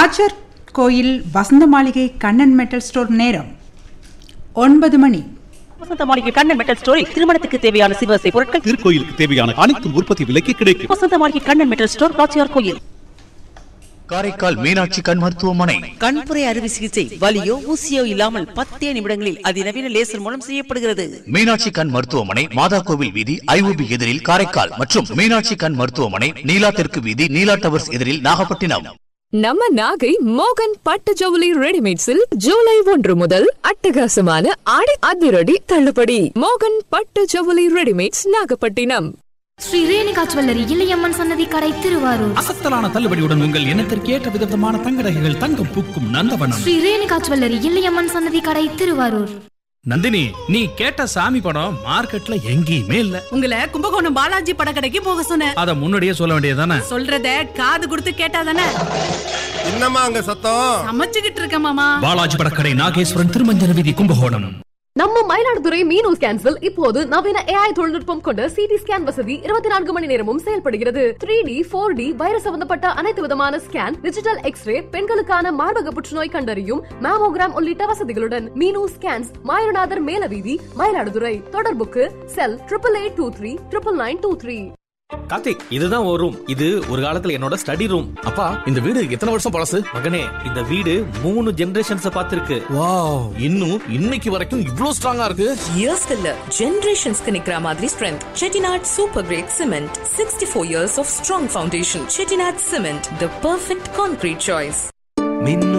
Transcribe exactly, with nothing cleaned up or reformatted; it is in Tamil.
நாச்சர் கோயில் வசந்த மாளிகை கண்ணன் மெட்டல் ஸ்டோர் நேரம் ஒன்பது மணி. வசந்த மாளிகை கண்ணன் மெட்டல் ஸ்டோரில் திருமணத்துக்கு தேவையான சிவசை பொருட்கள், திருக்கோயிலுக்கு தேவையான அனைத்து உற்பத்தி விலைக்கு கிடைக்கும். வசந்த மாளிகை கண்ணன் மெட்டல் ஸ்டோர், நாச்சியார் கோயில். காரைக்கால் மீனாட்சி கண் மருத்துவமனை கண்புரை அறுவை சிகிச்சை வலியோ ஊசியோ இல்லாமல் பத்தே நிமிடங்களில் அதிநவீன லேசர் மூலம் செய்யப்படுகிறது. மீனாட்சி கண் மருத்துவமனை மாதா கோவில் வீதி ஐஓபி எதிரில் காரைக்கால் மற்றும் மீனாட்சி கண் மருத்துவமனை நீலா தெற்கு வீதி நீலா டவர்ஸ் எதிரில் நாகப்பட்டினம். நம்ம நாகை மோகன் பட்டு ஜவுளி ரெடிமேட்ஸில் ஜூலை ஒன்று முதல் அட்டகாசமான ஆடி அதிரடி தள்ளுபடி. மோகன் பட்டு ஜவுளி ரெடிமேட்ஸ், நாகப்பட்டினம். ஸ்ரீ ரேணுகா ஜுவல்லரி இளையம்மன் சன்னதி கடை, திருவாரூர். அசத்தலான தள்ளுபடியுடன் உங்கள் இனத்திற்கு ஏற்ற விதமான தங்க நகைகள், தங்கம் பூக்கும் நந்தவனம். ஸ்ரீ ரேணுகா ஜுவல்லரி இளையம்மன் சன்னதி கடை, திருவாரூர். நந்தினி, நீ கேட்ட சாமி படம் மார்க்கெட்ல எங்கேயுமே இல்ல. உங்களை கும்பகோணம் பாலாஜி படக்கடைக்கு போக சொன்ன. அத முன்னாடியே சொல்ல வேண்டியதானே? சொல்றத காது கொடுத்து கேட்டாதானே. என்னம்மா அங்க சத்தம்? சமைச்சுக்கிட்டு இருக்க மாமா. பாலாஜி படக்கடை, நாகேஸ்வரன், திருமஞ்சன வீதி, கும்பகோணம். நம்ம மயிலாடுதுறை மீனு ஸ்கேன்ஸில் இப்போது நவீன ஏஐ தொழில்நுட்பம் கொண்ட சிடி ஸ்கேன் வசதி இருபத்தி நான்கு மணி நேரமும் செயல்படுகிறது. த்ரீ டி போர் டி வைரஸ் சம்பந்தப்பட்ட அனைத்து விதமான ஸ்கேன், டிஜிட்டல் எக்ஸ்ரே, பெண்களுக்கான மார்பக புற்றுநோய் கண்டறியும் மேமோகிராம் உள்ளிட்ட வசதிகளுடன் மீனு ஸ்கேன்ஸ், மாயநாதர் மேலவீதி, மயிலாடுதுறை. தொடர்புக்கு செல் triple eight two three triple nine two three. Karthik, இதுதான் ஒரு ரூம். இது ஒரு காலத்துல என்னோட ஸ்டடி ரூம். அப்பா, இந்த வீடு எத்தனை வருஷம் பழசு? மகனே, இந்த வீடு மூணு ஜெனரேஷன்ஸ் பார்த்திருக்கு. வாவ், இன்னும் இன்னைக்கு வரைக்கும் இவ்ளோ ஸ்ட்ராங்கா இருக்கு. இயர்ஸ் இல்ல, ஜெனரேஷன்ஸ்க்கு நிக்கிற மாதிரி strength. Chettinad super great cement, sixty four years of strong foundation. Chettinad cement, the perfect concrete choice.